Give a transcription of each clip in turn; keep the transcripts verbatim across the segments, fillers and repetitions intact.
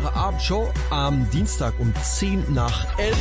eure Abendshow am Dienstag um zehn nach elf.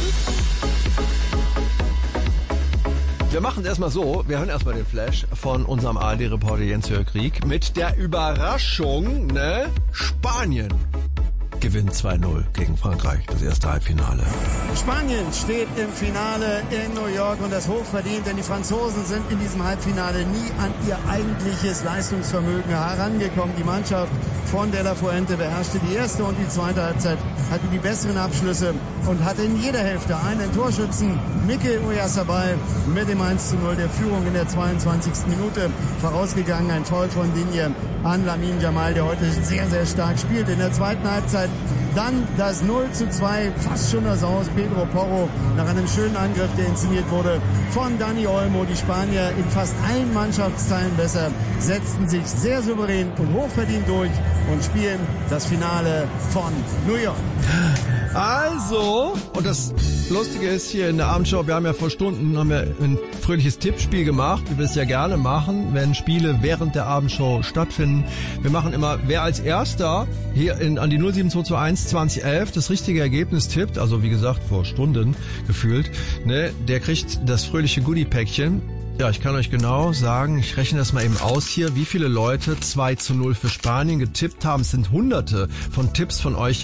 Wir machen es erstmal so, wir hören erstmal den Flash von unserem A R D-Reporter Jens-Jörg Krieg mit der Überraschung, ne? Spanien gewinnt zwei null gegen Frankreich, das erste Halbfinale. Spanien steht im Finale in New York und das hochverdient, denn die Franzosen sind in diesem Halbfinale nie an ihr eigentliches Leistungsvermögen herangekommen. Die Mannschaft von De La Fuente beherrschte die erste und die zweite Halbzeit, hatte die besseren Abschlüsse und hatte in jeder Hälfte einen Torschützen, Mikel Oyarzabal, mit dem eins zu null der Führung in der zweiundzwanzigsten Minute vorausgegangen. Ein Foul von Digne an Lamine Yamal, der heute sehr, sehr stark spielt. In der zweiten Halbzeit dann das null zu zwei, fast schon das Aus. Pedro Porro nach einem schönen Angriff, der inszeniert wurde von Dani Olmo. Die Spanier in fast allen Mannschaftsteilen besser, setzten sich sehr souverän und hochverdient durch und spielen das Finale von New York. Also, und das Lustige ist hier in der Abendshow, wir haben ja vor Stunden haben wir ein fröhliches Tippspiel gemacht, wie wir es ja gerne machen, wenn Spiele während der Abendshow stattfinden. Wir machen immer, wer als Erster hier in, an die null sieben zwei zwei eins zwanzig elf das richtige Ergebnis tippt, also wie gesagt vor Stunden gefühlt, ne, der kriegt das fröhliche Goodie-Päckchen. Ja, ich kann euch genau sagen, ich rechne das mal eben aus hier, wie viele Leute zwei zu null für Spanien getippt haben. Es sind hunderte von Tipps von euch